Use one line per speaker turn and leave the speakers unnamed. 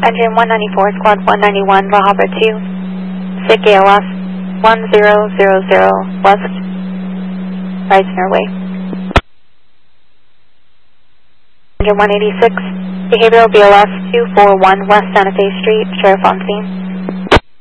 Engine 194, Squad 191, La Habra 2, SIG ALF 1000 West, Reisner Way. Engine 186, Behavioral BLS 241 West Santa Fe Street, Sheriff on scene.